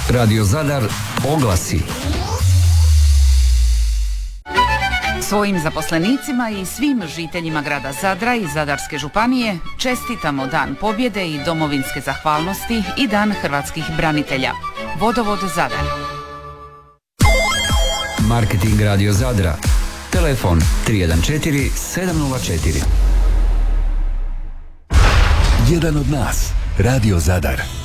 Radio Zadar oglasi. Svojim zaposlenicima i svim žiteljima grada Zadra i Zadarske županije čestitamo Dan pobjede i domovinske zahvalnosti i Dan hrvatskih branitelja. Vodovod Zadar. Marketing Radio Zadra. Telefon 314 704. Jedan od nas. Radio Zadar.